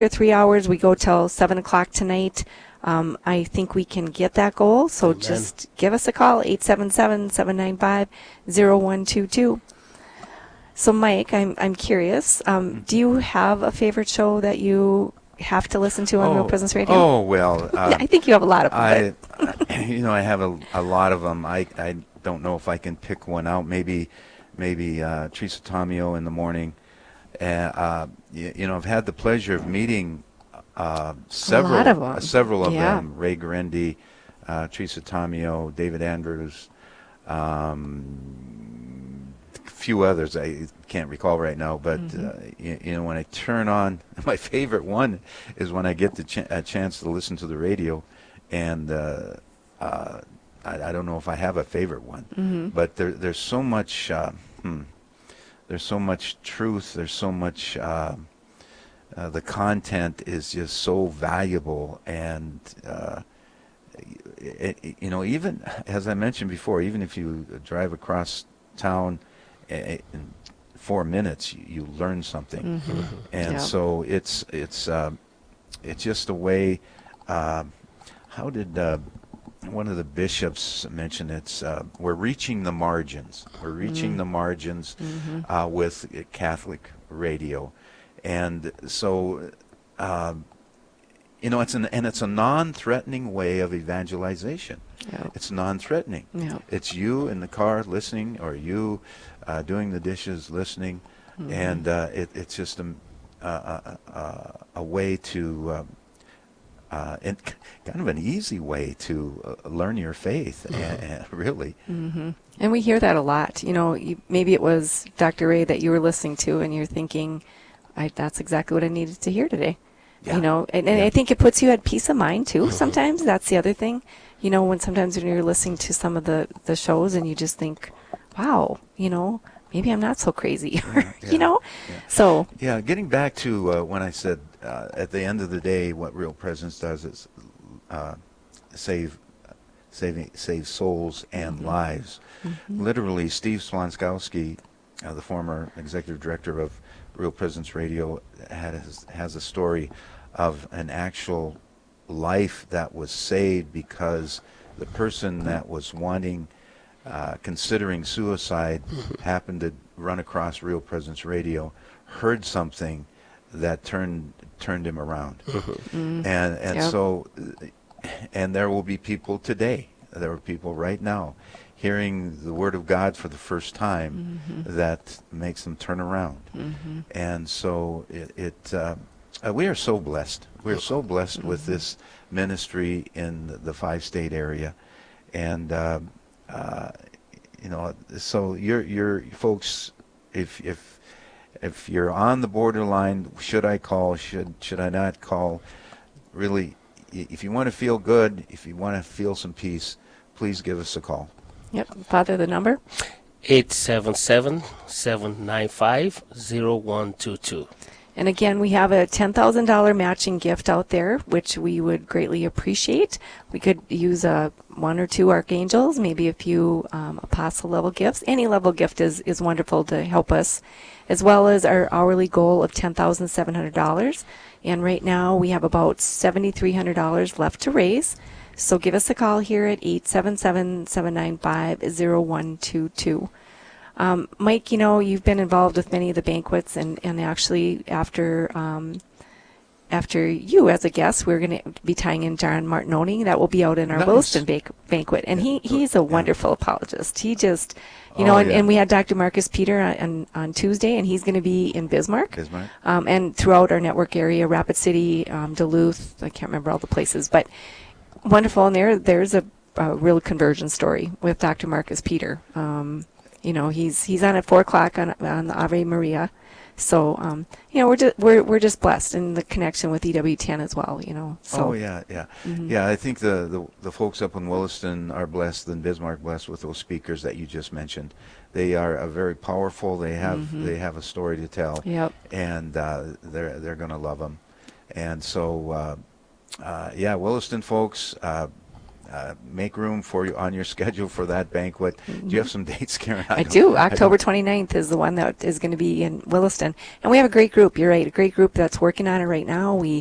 3 hours. We go till 7 o'clock tonight. I think we can get that goal. So Amen. just give us a call, 877-795-0122. So Mike, I'm curious. Do you have a favorite show that you have to listen to on Real Presence Radio? Oh, well. I think you have a lot of them. I have a lot of them. I don't know if I can pick one out. Maybe Teresa Tomeo in the morning. I've had the pleasure of meeting several of them. Ray Garendi, Teresa Tomeo, David Andrews, few others I can't recall right now, but when I turn on, my favorite one is when I get a chance to listen to the radio, and I don't know if I have a favorite one, but there's so much there's so much truth, there's so much the content is just so valuable, and even as I mentioned before, even if you drive across town in 4 minutes, you learn something, and so it's just a way. How did one of the bishops mention it's we're reaching the margins. We're reaching the margins with Catholic radio, and so it's a non-threatening way of evangelization. Yep. It's non-threatening. Yep. It's you in the car listening, or you doing the dishes listening, and it's just a way to, and kind of an easy way to learn your faith, really. And we hear that a lot. Maybe it was Dr. Ray that you were listening to, and you're thinking, that's exactly what I needed to hear today. Yeah. And I think it puts you at peace of mind, too, sometimes. That's the other thing. Sometimes when you're listening to some of the shows and you just think, wow, maybe I'm not so crazy, So. Yeah, getting back to when I said at the end of the day, what Real Presence does is save souls and lives. Literally, Steve Swanskowski, the former executive director of Real Presence Radio, has a story of an actual life that was saved because the person that was considering suicide happened to run across Real Presence Radio, heard something that turned him around, so there will be people today. There are people right now hearing the Word of God for the first time that makes them turn around, and so we are so blessed. We're so blessed with this ministry in the 5-state area, and so you're folks, if you're on the borderline, should I call? Should I not call? Really, if you want to feel good, if you want to feel some peace, please give us a call. Yep, Father, the number? 877-795-0122. And again, we have a $10,000 matching gift out there, which we would greatly appreciate. We could use one or two archangels, maybe a few apostle-level gifts. Any level gift is wonderful to help us, as well as our hourly goal of $10,700. And right now, we have about $7,300 left to raise. So give us a call here at 877-795-0122. Mike, you've been involved with many of the banquets, and actually after you as a guest, we're going to be tying in John Martinoni. That will be out in our Williston banquet, and he's a wonderful apologist. He just, and we had Dr. Marcus Peter on Tuesday, and he's going to be in Bismarck. And throughout our network area, Rapid City, Duluth, I can't remember all the places, but wonderful. And there's a real conversion story with Dr. Marcus Peter. He's on at 4:00 on the Ave Maria, so we're just blessed in the connection with EWTN as well. So. Yeah. I think the folks up in Williston are blessed, and Bismarck blessed with those speakers that you just mentioned. They are very powerful. They have a story to tell. Yep. And they're going to love them. And so Williston folks, make room for you on your schedule for that banquet. Do you have some dates, Karen? I do. October 29th is the one that is going to be in Williston. And we have a great group. You're right, a great group that's working on it right now. We